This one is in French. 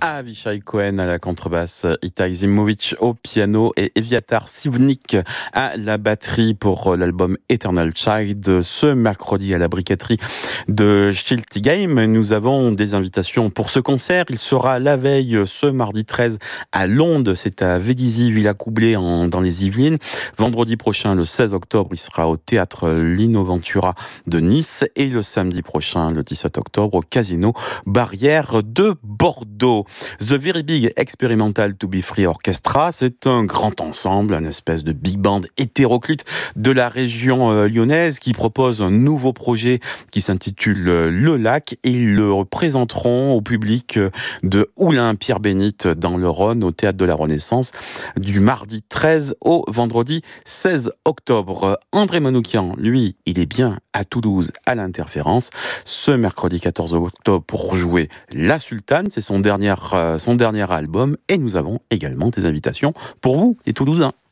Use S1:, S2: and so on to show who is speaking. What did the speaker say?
S1: Avishai Cohen à la contrebasse, Itai Zimovic au piano et Eviatar Sivnik à la batterie pour l'album Eternal Child. Ce mercredi à la briqueterie de Shilty Game, nous avons des invitations pour ce concert. Il sera la veille ce mardi 13 à Londe, c'est à Vélizy, Villacoublay dans les Yvelines. Vendredi prochain, le 16 octobre, il sera au théâtre Lino Ventura de Nice et le samedi prochain, le 17 octobre, au Casino Barrière de Bordeaux. The Very Big Experimental To Be Free Orchestra, c'est un grand ensemble, une espèce de big band hétéroclite de la région lyonnaise qui propose un nouveau projet qui s'intitule Le Lac et ils le présenteront au public de Oulin Pierre-Bénite dans le Rhône au Théâtre de la Renaissance du mardi 13 au vendredi 16 octobre. André Manoukian, lui, il est bien à Toulouse à l'Interférence ce mercredi 14 octobre pour jouer La Sultane, c'est son dernier album et nous avons également des invitations pour vous les Toulousains.